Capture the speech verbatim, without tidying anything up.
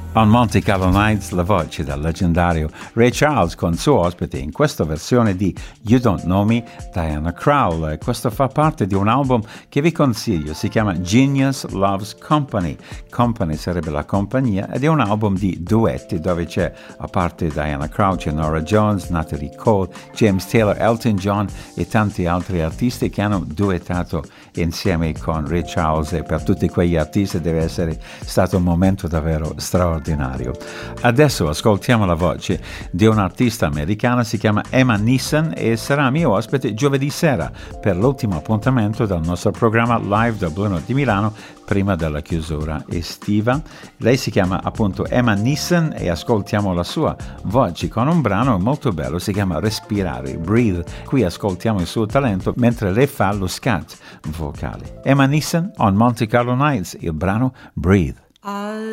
On Monte Carlo Nights la voce del leggendario Ray Charles con suo ospite in questa versione di You Don't Know Me, Diana Krall. Questo fa parte di un album che vi consiglio, si chiama Genius Loves Company. Company sarebbe la compagnia ed è un album di duetti dove c'è, a parte Diana Krall, c'è Norah Jones, Natalie Cole, James Taylor, Elton John e tanti altri artisti che hanno duettato insieme con Ray Charles, e per tutti quegli artisti deve essere stato un momento davvero straordinario. Adesso ascoltiamo la voce di un'artista americana, si chiama Emma Neeson e sarà mio ospite giovedì sera per l'ultimo appuntamento del nostro programma Live Dublino di Milano prima della chiusura estiva. Lei si chiama appunto Emma Neeson e ascoltiamo la sua voce con un brano molto bello, si chiama Respirare, Breathe. Qui ascoltiamo il suo talento mentre lei fa lo scat vocale. Emma Neeson on Monte Carlo Nights, il brano Breathe.